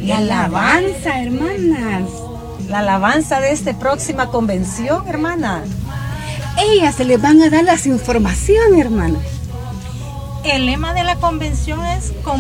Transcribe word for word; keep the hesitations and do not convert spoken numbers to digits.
La alabanza, hermanas. La alabanza de esta próxima convención, hermana. Ellas se les van a dar las informaciones, hermanas. El lema de la convención es